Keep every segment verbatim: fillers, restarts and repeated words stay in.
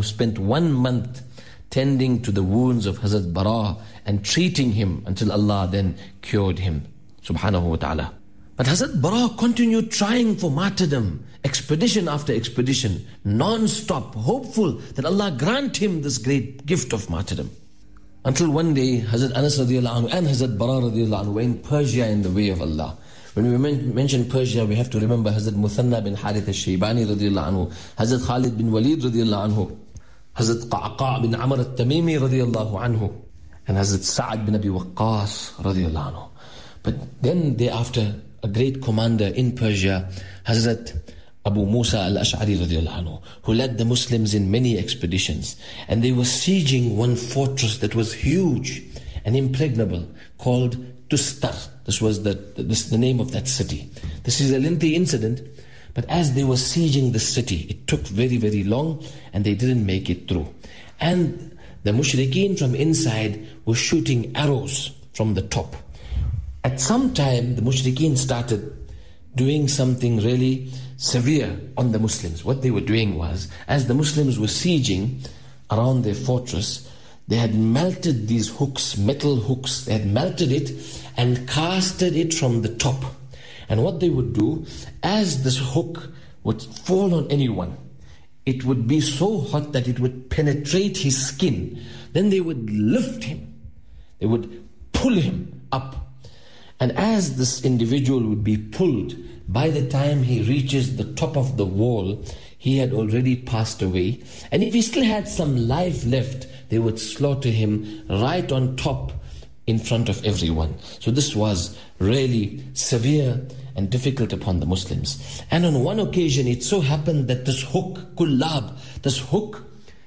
spent one month tending to the wounds of Hazrat Bara and treating him until Allah then cured him, subhanahu wa ta'ala. But Hazrat Bara continued trying for martyrdom, expedition after expedition, non-stop, hopeful that Allah grant him this great gift of martyrdom. Until one day, Hazrat Anas radiallahu anhu and Hazrat Bara radiallahu anhu were in Persia in the way of Allah. When we men- mention Persia, we have to remember Hazrat Muthanna bin Harith al-Shaybani radiallahu anhu, Hazrat Khalid bin Walid radiallahu anhu, Hazrat Qa'qa' bin Amr al-Tamimi radiallahu anhu, and Hazrat Sa'ad bin Abi Waqqas radiallahu anhu. But then thereafter, a great commander in Persia, Hazrat Abu Musa al-Ash'ari radiallahu anhu, who led the Muslims in many expeditions. And they were sieging one fortress that was huge and impregnable, called Tustar. This was the, this, the name of that city. This is a lengthy incident, but as they were sieging the city, it took very, very long, and they didn't make it through. And the mushrikeen from inside were shooting arrows from the top. At some time, the mushrikeen started doing something really severe on the Muslims. What they were doing was, as the Muslims were sieging around their fortress, they had melted these hooks, metal hooks, they had melted it and casted it from the top. And what they would do, as this hook would fall on anyone, it would be so hot that it would penetrate his skin. Then they would lift him, they would pull him up. And as this individual would be pulled, by the time he reaches the top of the wall, he had already passed away. And if he still had some life left, they would slaughter him right on top in front of everyone. So this was really severe and difficult upon the Muslims. And on one occasion, it so happened that this hook, kullab, this hook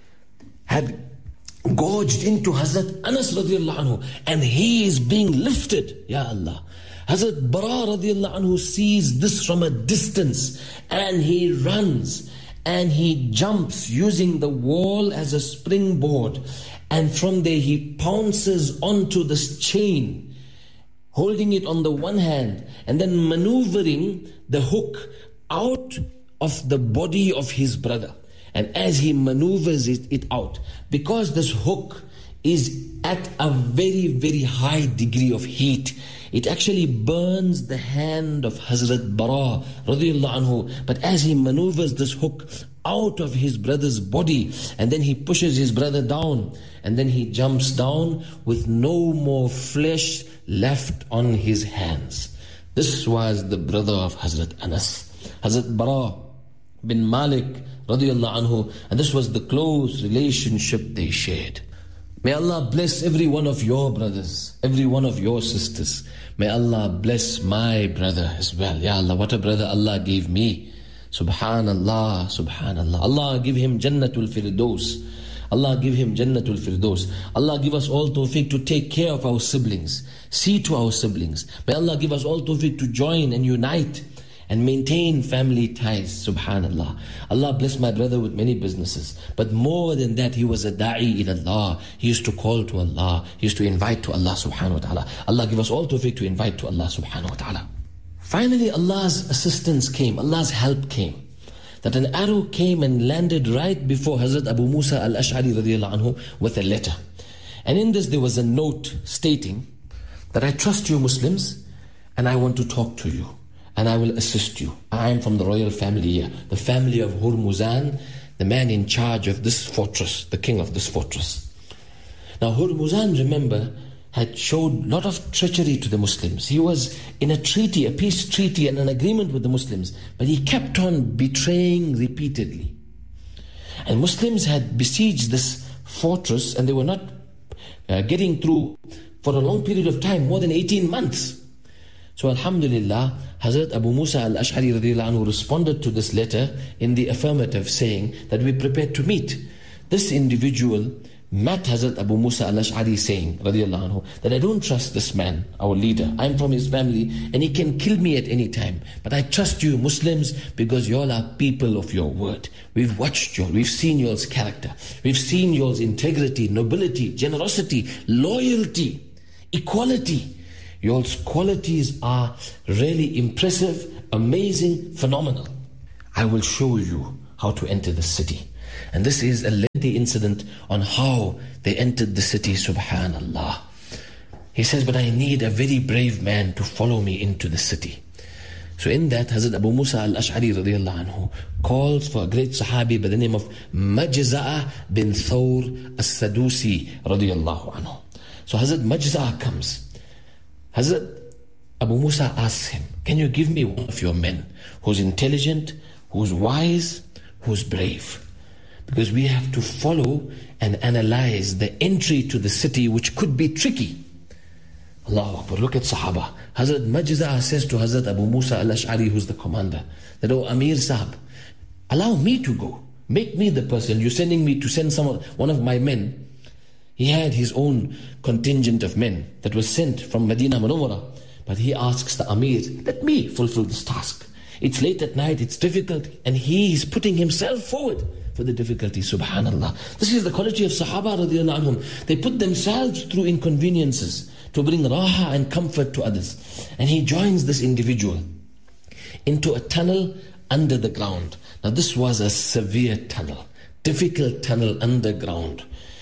had gorged into Hazrat Anas radiallahu anhu, and he is being lifted. Ya Allah. Hazrat Bara radiallahu anhu sees this from a distance, and he runs and he jumps using the wall as a springboard, and from there he pounces onto this chain, holding it on the one hand and then maneuvering the hook out of the body of his brother. And as he maneuvers it, it out, because this hook is at a very, very high degree of heat, it actually burns the hand of Hazrat Bara radiallahu anhu. But as he maneuvers this hook out of his brother's body, and then he pushes his brother down, and then he jumps down with no more flesh left on his hands. This was the brother of Hazrat Anas, Hazrat Bara bin Malik radiallahu anhu, and this was the close relationship they shared. May Allah bless every one of your brothers, every one of your sisters. May Allah bless my brother as well. Ya Allah, what a brother Allah gave me. Subhanallah, Subhanallah. Allah give him Jannatul Firdaus. Allah give him Jannatul Firdaus. Allah give us all tawfiq to take care of our siblings, see to our siblings. May Allah give us all tawfiq to join and unite and maintain family ties. Subhanallah. Allah bless my brother with many businesses, but more than that, he was a da'i ila Allah. He used to call to Allah, he used to invite to Allah subhanahu wa ta'ala. Allah give us all tawfiq to invite to Allah subhanahu wa ta'ala. Finally, Allah's assistance came, Allah's help came. That an arrow came and landed right before Hazrat Abu Musa al-Ash'ari radiallahu anhu with a letter. And in this there was a note stating that I trust you Muslims and I want to talk to you, and I will assist you. I am from the royal family here, the family of Hurmuzan, the man in charge of this fortress, the king of this fortress. Now Hurmuzan, remember, had showed a lot of treachery to the Muslims. He was in a treaty, a peace treaty and an agreement with the Muslims, but he kept on betraying repeatedly. And Muslims had besieged this fortress, and they were not uh, getting through for a long period of time, more than eighteen months. So Alhamdulillah, Hazrat Abu Musa al-Ash'ari radiallahu anhu responded to this letter in the affirmative, saying that we're prepared to meet. This individual met Hazrat Abu Musa al-Ash'ari, saying radiallahu anhu, that I don't trust this man, our leader. I'm from his family and he can kill me at any time. But I trust you Muslims because you all are people of your word. We've watched you, we've seen yours character. We've seen yours integrity, nobility, generosity, loyalty, equality. Yours qualities are really impressive, amazing, phenomenal. I will show you how to enter the city. And this is a lengthy incident on how they entered the city, subhanallah. He says, but I need a very brave man to follow me into the city. So in that, Hazrat Abu Musa al-Ash'ari radiallahu anhu calls for a great Sahabi by the name of Majza'a bin Thawr al-Sadusi radiallahu anhu. So Hazrat Majza'a comes. Hazrat Abu Musa asks him, can you give me one of your men who's intelligent, who's wise, who's brave? Because we have to follow and analyze the entry to the city, which could be tricky. Allahu Akbar, look at Sahaba. Hazrat Majza'a says to Hazrat Abu Musa al-Ash'ari, who's the commander, that, oh Amir Sahab, allow me to go. Make me the person. You're sending me to send someone, one of my men. He had his own contingent of men that was sent from Medina Munawwara. But he asks the Amir, let me fulfill this task. It's late at night, it's difficult, and he is putting himself forward for the difficulty, subhanallah. This is the quality of Sahaba radiallahu anhum. They put themselves through inconveniences to bring raha and comfort to others. And he joins this individual into a tunnel under the ground. Now this was a severe tunnel, difficult tunnel underground.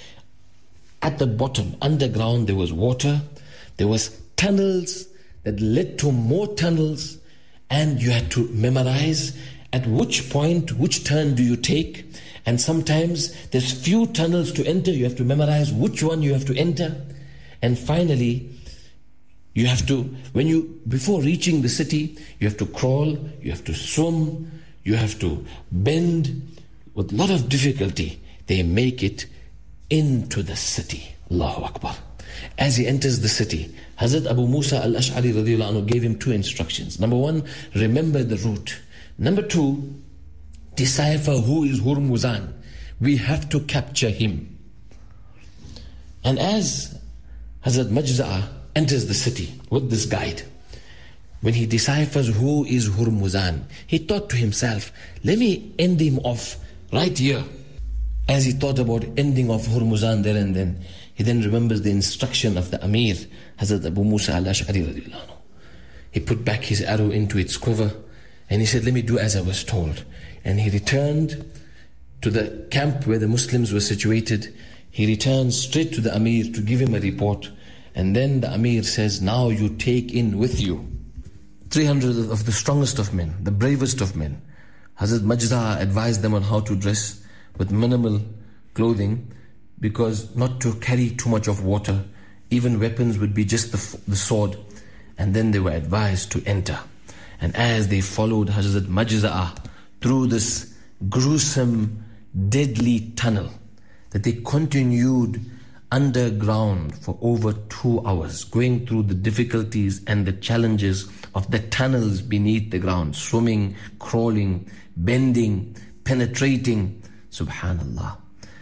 At the bottom, underground, there was water, there was tunnels that led to more tunnels, and you had to memorize at which point, which turn do you take. And sometimes there's few tunnels to enter, you have to memorize which one you have to enter. And finally, you have to, when you, before reaching the city, you have to crawl, you have to swim, you have to bend. With a lot of difficulty, they make it into the city. Allahu Akbar. As he enters the city, Hazrat Abu Musa al-Ash'ari radiallahu anhu gave him two instructions. Number one, remember the route. Number two, decipher who is Hurmuzan. We have to capture him. And as Hazrat Majza'a enters the city with this guide, when he deciphers who is Hurmuzan, he thought to himself, let me end him off right here. As he thought about ending off Hurmuzan there and then, he then remembers the instruction of the Amir, Hazrat Abu Musa al-Ash'ari radiallahu anhu. He put back his arrow into its quiver and he said, let me do as I was told. And he returned to the camp where the Muslims were situated. He returned straight to the Amir to give him a report. And then the Amir says, now you take in with you three hundred of the strongest of men, the bravest of men. Hazrat Majza'a advised them on how to dress with minimal clothing, because not to carry too much of water, even weapons would be just the, the sword. And then they were advised to enter. And as they followed Hazrat Majza'a through this gruesome, deadly tunnel, that they continued underground for over two hours, going through the difficulties and the challenges of the tunnels beneath the ground, swimming, crawling, bending, penetrating, subhanallah.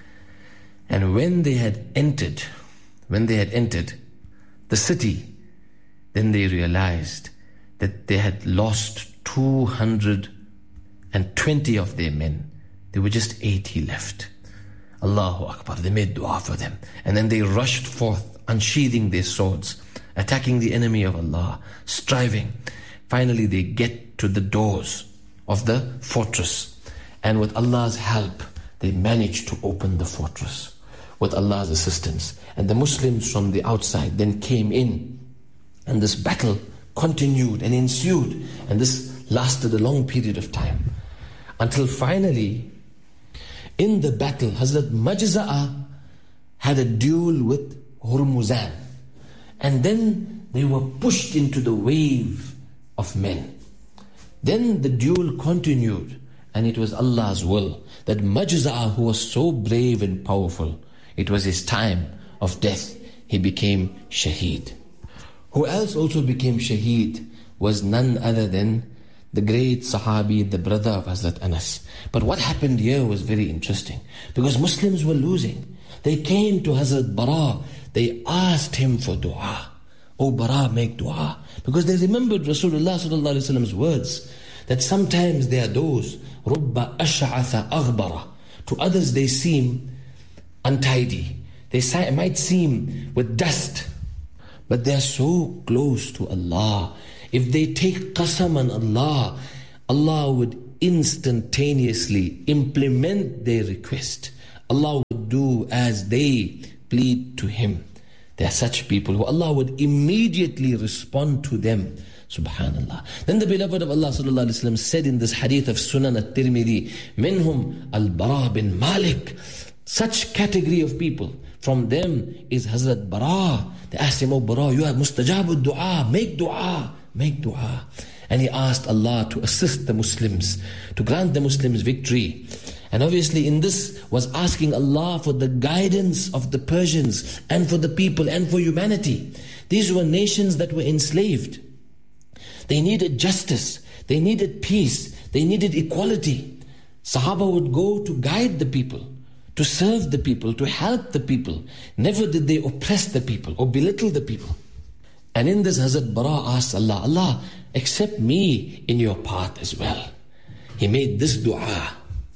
And when they had entered, when they had entered the city, then they realized that they had lost two hundred twenty of their men. There were just eighty left. Allahu Akbar, they made dua for them. And then they rushed forth, unsheathing their swords, attacking the enemy of Allah, striving. Finally they get to the doors of the fortress. And with Allah's help, they managed to open the fortress with Allah's assistance. And the Muslims from the outside then came in. And this battle continued and ensued. And this lasted a long period of time. Until finally, in the battle, Hazrat Majza'a had a duel with Hurmuzan. And then they were pushed into the wave of men. Then the duel continued. And it was Allah's will that Majza'a, who was so brave and powerful, it was his time of death. He became Shaheed. Who else also became Shaheed was none other than the great Sahabi, the brother of Hazrat Anas. But what happened here was very interesting, because Muslims were losing. They came to Hazrat Bara. They asked him for dua. Oh Bara, make dua. Because they remembered Rasulullah sallallahu alaihi wasallam's words, that sometimes there are those, Rubba ash'atha aghbara. To others they seem untidy. They might seem with dust, but they are so close to Allah. If they take qasam on Allah, Allah would instantaneously implement their request. Allah would do as they plead to Him. There are such people who Allah would immediately respond to them. Subhanallah. Then the beloved of Allah sallallahu alaihi wasallam said in this hadith of Sunan at-Tirmidhi, Minhum al-Bara bin Malik. Such category of people, from them is Hazrat Bara. They asked him, oh Bara, you are mustajab dua, make dua, make dua. And he asked Allah to assist the Muslims, to grant the Muslims victory. And obviously in this was asking Allah for the guidance of the Persians and for the people and for humanity. These were nations that were enslaved. They needed justice, they needed peace, they needed equality. Sahaba would go to guide the people, to serve the people, to help the people. Never did they oppress the people or belittle the people. And in this Hazrat Bara asked Allah, Allah, accept me in your path as well. He made this dua.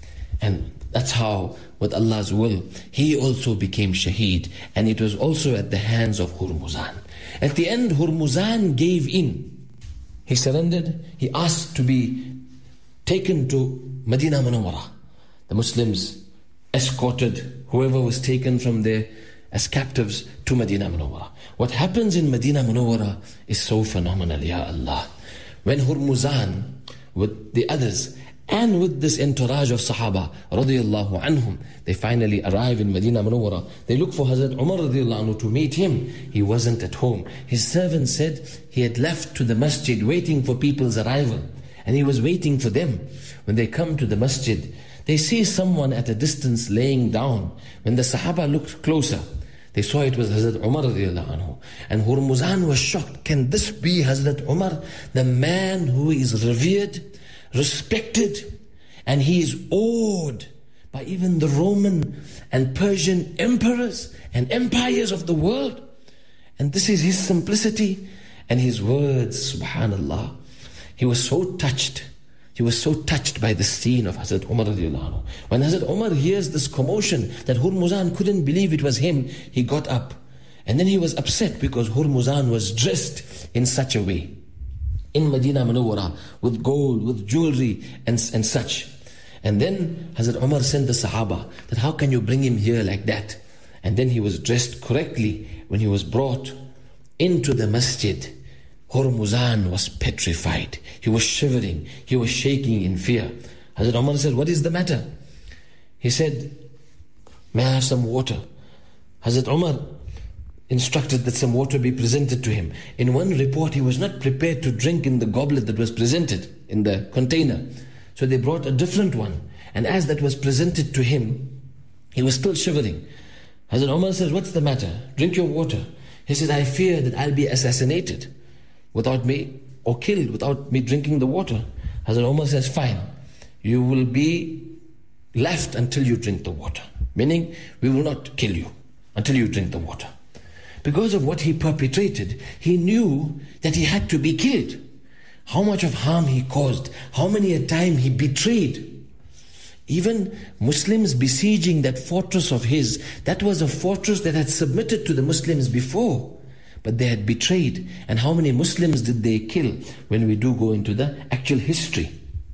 And that's how, with Allah's will, he also became shaheed. And it was also at the hands of Hurmuzan. At the end, Hurmuzan gave in. He surrendered. He asked to be taken to Medina Munawwara. The Muslims escorted whoever was taken from there as captives to Medina Munawwara. What happens in Medina Munawwara is so phenomenal, Ya Allah. When Hurmuzan, with the others, and with this entourage of Sahaba, radiyallahu anhum, they finally arrive in Medina Munawwara. They look for Hazrat Umar radiyallahu anhu to meet him. He wasn't at home. His servant said he had left to the masjid waiting for people's arrival. And he was waiting for them. When they come to the masjid, they see someone at a distance laying down. When the Sahaba looked closer, they saw it was Hazrat Umar radiyallahu anhu. And Hurmuzan was shocked. Can this be Hazrat Umar, the man who is revered, respected, and he is awed by even the Roman and Persian emperors and empires of the world? And this is his simplicity and his words, subhanallah. He was so touched. He was so touched by the scene of Hazrat Umar radiyallahu anhu. When Hazrat Umar hears this commotion, that Hurmuzan couldn't believe it was him, he got up. And then he was upset because Hurmuzan was dressed in such a way. In Medina Munawwara, with gold, with jewelry and, and such. And then Hazrat Umar sent the Sahaba that how can you bring him here like that? And then he was dressed correctly. When he was brought into the masjid, Hurmuzan was petrified. He was shivering. He was shaking in fear. Hazrat Umar said, what is the matter? He said, may I have some water? Hazrat Umar instructed that some water be presented to him. In one report, he was not prepared to drink in the goblet that was presented in the container. So they brought a different one. And as that was presented to him, he was still shivering. Hazrat Umar says, what's the matter? Drink your water. He says, I fear that I'll be assassinated without me, or killed without me drinking the water. Hazrat Umar says, fine. You will be left until you drink the water. Meaning, we will not kill you until you drink the water. Because of what he perpetrated, he knew that he had to be killed. How much of harm he caused, how many a time he betrayed. Even Muslims besieging that fortress of his, that was a fortress that had submitted to the Muslims before, but they had betrayed. And how many Muslims did they kill when we do go into the actual history?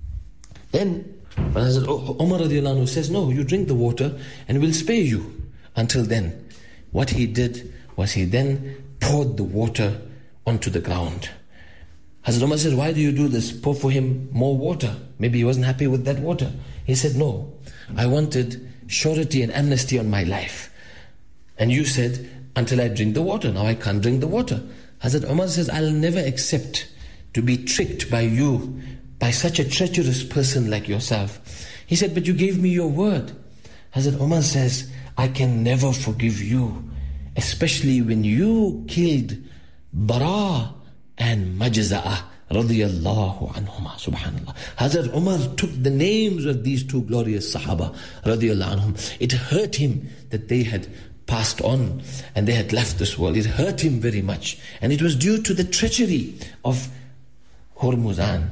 Then, when Hazrat Umar radiallahu anhu says, no, you drink the water and we'll spare you. Until then, what he did was he then poured the water onto the ground. Hazrat Umar says, why do you do this? Pour for him more water. Maybe he wasn't happy with that water. He said, no, I wanted surety and amnesty on my life. And you said, until I drink the water. Now I can't drink the water. Hazrat Umar says, I'll never accept to be tricked by you, by such a treacherous person like yourself. He said, but you gave me your word. Hazrat Umar says, I can never forgive you, especially when you killed Bara and Majza'a radiyallahu anhuma, subhanallah. Hazrat Umar took the names of these two glorious Sahaba radiyallahu anhum. It hurt him that they had passed on and they had left this world. It hurt him very much. And it was due to the treachery of Hurmuzan.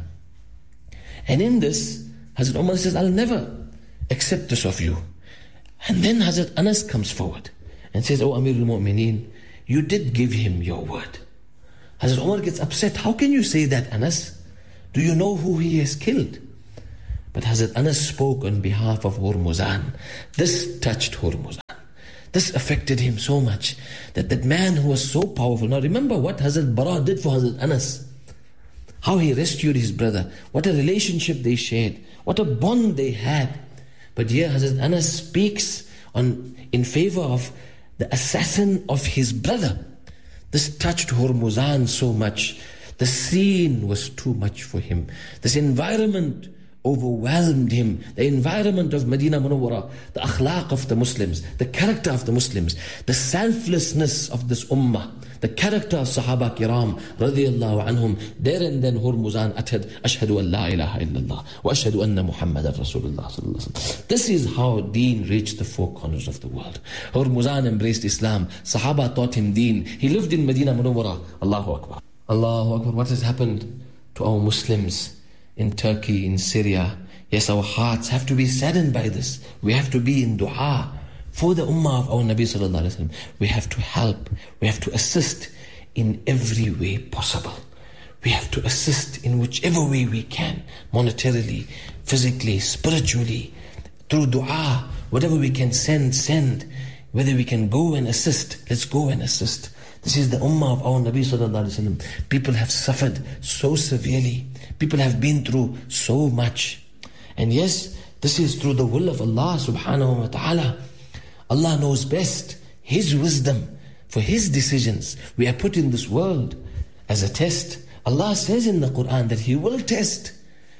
And in this, Hazrat Umar says, I'll never accept this of you. And then Hazrat Anas comes forward and says, Oh Amir al-Mu'mineen, you did give him your word. Hazrat Umar gets upset. How can you say that, Anas? Do you know who he has killed? But Hazrat Anas spoke on behalf of Hormuzan. This touched Hormuzan. This affected him so much that that man who was so powerful. Now remember what Hazrat Bara did for Hazrat Anas. How he rescued his brother. What a relationship they shared. What a bond they had. But here Hazrat Anas speaks on in favor of the assassin of his brother. This touched Hormuzan so much. The scene was too much for him. This environment overwhelmed him. The environment of Medina Munawwara, the akhlaq of the Muslims, the character of the Muslims, the selflessness of this ummah, the character of Sahaba Kiram radiyallahu anhum. There and then Hormuzan uttered, Ashhadu an la ilaha illallah wa ashhadu anna Muhammadan Rasulullah sallallahu alaihi wasallam. This is how deen reached the four corners of the world. Hormuzan embraced Islam. Sahaba taught him deen. He lived in Medina Munawwara. Allahu Akbar. Allahu Akbar. What has happened to our Muslims in Turkey, in Syria? Yes, our hearts have to be saddened by this. We have to be in dua for the ummah of our Nabi sallallahu alaihi wasallam. We have to help. We have to assist in every way possible. We have to assist in whichever way we can, monetarily, physically, spiritually, through dua. Whatever we can send, send. Whether we can go and assist, let's go and assist. This is the ummah of our Nabi sallallahu alaihi wasallam. People have suffered so severely. People have been through so much. And yes, this is through the will of Allah subhanahu wa ta'ala. Allah knows best. His wisdom for His decisions. We are put in this world as a test. Allah says in the Quran that He will test.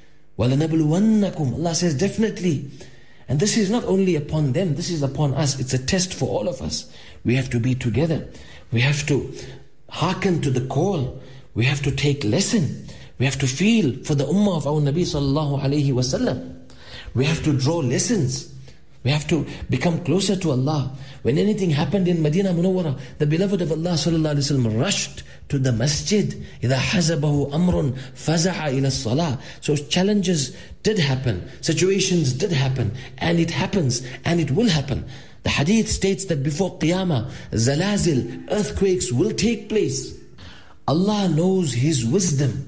وَلَنَبْلُوَنَّكُمْ Allah says definitely. And this is not only upon them, this is upon us. It's a test for all of us. We have to be together. We have to hearken to the call. We have to take lesson. We have to feel for the ummah of our Nabi sallallahu alayhi wasallam. We have to draw lessons. We have to become closer to Allah. When anything happened in Medina Munawwara, the beloved of Allah sallallahu alayhi wasallam rushed to the masjid. إِذَا حَزَبَهُ أَمْرٌ فَزَعَ إِلَى الصَّلَاةِ. So challenges did happen. Situations did happen. And it happens. And it will happen. The hadith states that before Qiyamah, zalazil, earthquakes will take place. Allah knows His wisdom.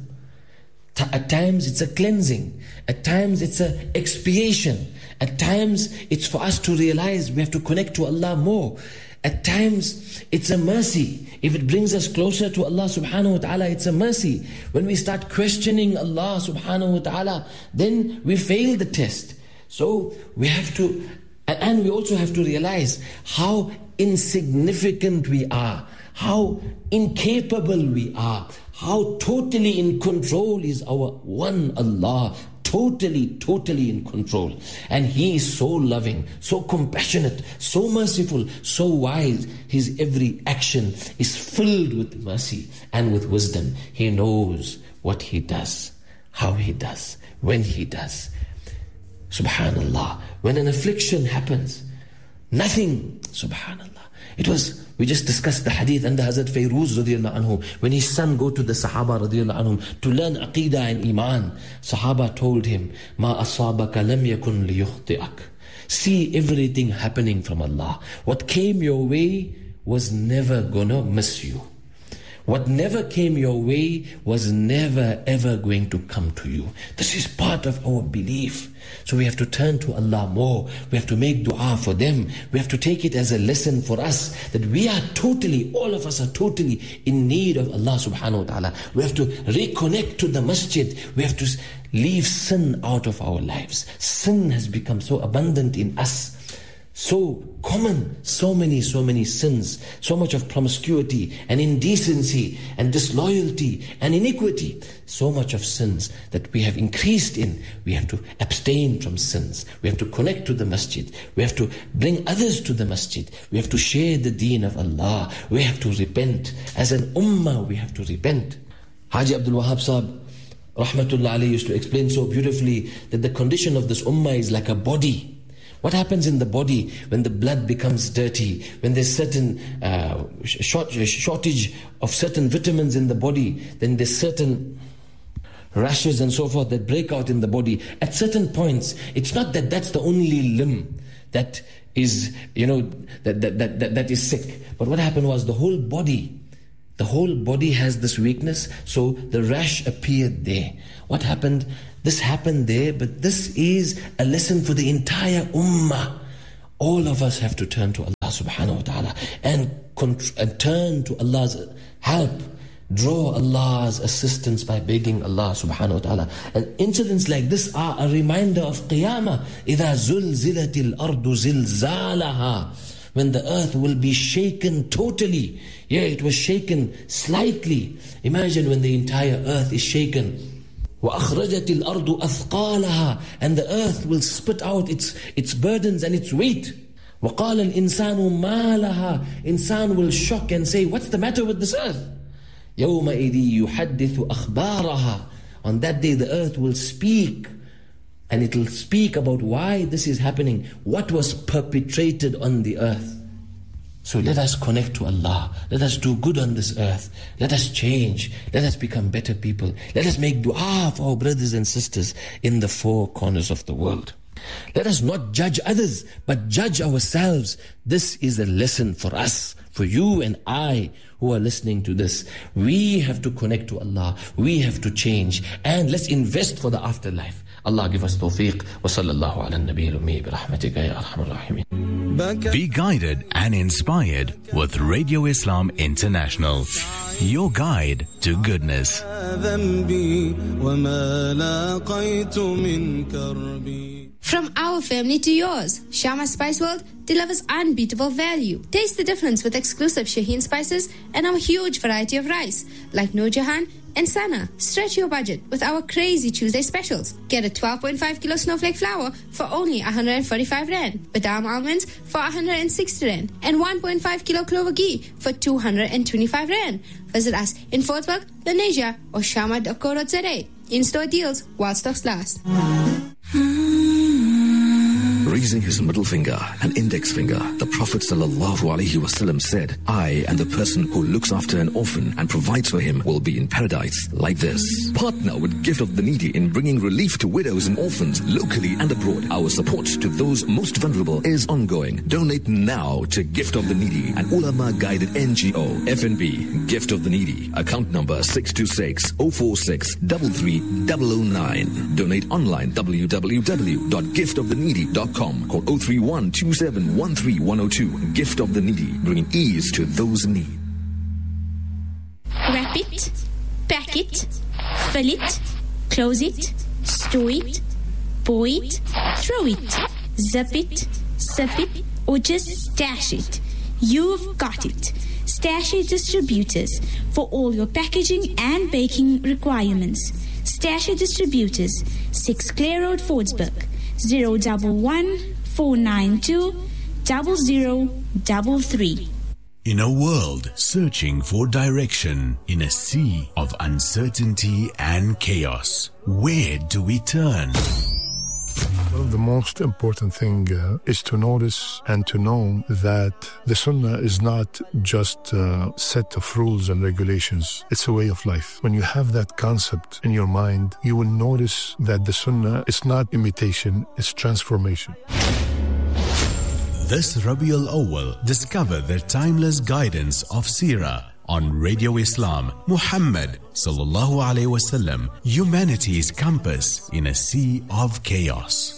At times it's a cleansing. At times it's an expiation. At times it's for us to realize we have to connect to Allah more. At times it's a mercy. If it brings us closer to Allah subhanahu wa ta'ala, it's a mercy. When we start questioning Allah subhanahu wa ta'ala, then we fail the test. So we have to, and we also have to realize how insignificant we are, how incapable we are, how totally in control is our one Allah. Totally, totally in control. And He is so loving, so compassionate, so merciful, so wise. His every action is filled with mercy and with wisdom. He knows what He does, how He does, when He does. Subhanallah. When an affliction happens, nothing, subhanallah. It was, we just discussed the hadith under Hazrat Fayruz radiyallahu anhu, when his son go to the Sahaba radiyallahu anhum to learn Aqidah and Iman. Sahaba told him, Ma asabaka lam yakun liyukhti'ak. See everything happening from Allah. What came your way was never gonna miss you. What never came your way was never ever going to come to you. This is part of our belief. So we have to turn to Allah more. We have to make dua for them. We have to take it as a lesson for us that we are totally, all of us are totally in need of Allah subhanahu wa ta'ala. We have to reconnect to the masjid. We have to leave sin out of our lives. Sin has become so abundant in us. So common, so many, so many sins, so much of promiscuity and indecency and disloyalty and iniquity, so much of sins that we have increased in. We have to abstain from sins. We have to connect to the masjid. We have to bring others to the masjid. We have to share the deen of Allah. We have to repent. As an ummah, we have to repent. Haji Abdul Wahab Sahib, rahmatullah alayhi, used to explain so beautifully that the condition of this ummah is like a body. What happens in the body when the blood becomes dirty, when there's certain uh, short, shortage of certain vitamins in the body, then there's certain rashes and so forth that break out in the body. At certain points, it's not that that's the only limb that is, you know, that, that, that, that, that is sick. But what happened was the whole body The whole body has this weakness, so the rash appeared there. What happened? This happened there, but this is a lesson for the entire ummah. All of us have to turn to Allah subhanahu wa ta'ala and, contr- and turn to Allah's help. Draw Allah's assistance by begging Allah subhanahu wa ta'ala. And incidents like this are a reminder of Qiyamah. إِذَا زُلْزِلَتِ الْأَرْضُ زِلْزَالَهَا. When the earth will be shaken totally. Yeah, it was shaken slightly. Imagine when the entire earth is shaken. وَأَخْرَجَتِ الْأَرْضُ أَثْقَالَهَا. And the earth will spit out its, its burdens and its weight. وَقَالَ الْإِنسَانُ مَا لَهَا. Insan will shock and say, what's the matter with this earth? يَوْمَئِذِ يُحَدِّثُ أَخْبَارَهَا. On that day the earth will speak. And it will speak about why this is happening. What was perpetrated on the earth. So let us connect to Allah. Let us do good on this earth. Let us change. Let us become better people. Let us make dua for our brothers and sisters in the four corners of the world. Let us not judge others, but judge ourselves. This is a lesson for us, for you and I who are listening to this. We have to connect to Allah. We have to change. And let's invest for the afterlife. Allah give us tawfiq. Wa sallallahu ala nabiyil ummi bi rahmatika ya arhamar rahimin. Be guided and inspired with Radio Islam International, your guide to goodness. From our family to yours, Shama Spice World delivers unbeatable value. Taste the difference with exclusive Shaheen spices and our huge variety of rice, like Noor Jahan and Sana. Stretch your budget with our crazy Tuesday specials. Get a twelve point five kilo snowflake flour for only one hundred forty-five rand, Badam almonds for one hundred sixty rand, and one point five kilo clover ghee for two hundred twenty-five rand. Visit us in Fort Worth, Lenasia, or shama dot co dot za. In-store deals while stocks last. Raising his middle finger and index finger, the Prophet ﷺ said, I and the person who looks after an orphan and provides for him will be in paradise like this. Partner with Gift of the Needy in bringing relief to widows and orphans locally and abroad. Our support to those most vulnerable is ongoing. Donate now to Gift of the Needy, an ulama-guided N G O. F N B, Gift of the Needy. Account number six two six, zero four six, three three zero zero nine. Donate online, w w w dot gift of the needy dot com. Call zero three one, two seven one three one zero two. Gift of the Needy, bringing ease to those in need. Wrap it, pack it, fill it, close it, store it, pour it, throw it, zip it, sip it, or just stash it. You've got it. Stash Distributors for all your packaging and baking requirements. Stash Distributors, six Clare Road, Fordsburg, zero one one, four nine two, zero zero zero three. In a world searching for direction, in a sea of uncertainty and chaos, where do we turn? One of the most important thing uh, is to notice and to know that the Sunnah is not just a set of rules and regulations. It's a way of life. When you have that concept in your mind, you will notice that the Sunnah is not imitation, it's transformation. This Rabiul Awwal, discover the timeless guidance of Seerah on Radio Islam. Muhammad sallallahu alaihi wasallam, humanity's compass in a sea of chaos.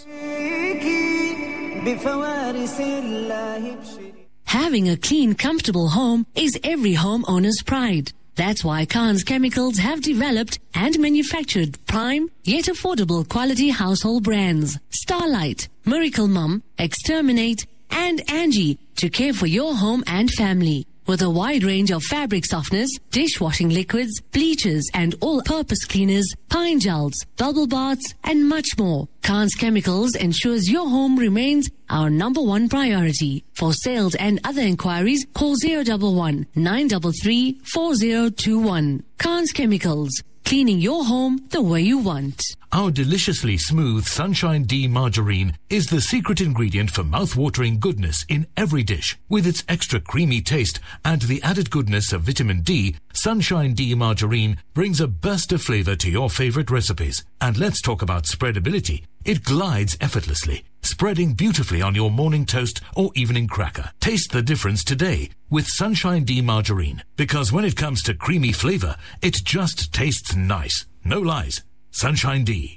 Having a clean, comfortable home is every homeowner's pride. That's why Khan's Chemicals have developed and manufactured prime yet affordable quality household brands. Starlight, Miracle Mum, Exterminate, and Angie to care for your home and family. With a wide range of fabric softeners, dishwashing liquids, bleachers, and all-purpose cleaners, pine gels, bubble baths, and much more, Khan's Chemicals ensures your home remains our number one priority. For sales and other inquiries, call zero one one, nine three three, four zero two one. Khan's Chemicals, cleaning your home the way you want. Our deliciously smooth Sunshine D margarine is the secret ingredient for mouth-watering goodness in every dish. With its extra creamy taste and the added goodness of vitamin D, Sunshine D margarine brings a burst of flavor to your favorite recipes. And let's talk about spreadability. It glides effortlessly, spreading beautifully on your morning toast or evening cracker. Taste the difference today with Sunshine D margarine, because when it comes to creamy flavor, it just tastes nice. No lies. Sunshine D.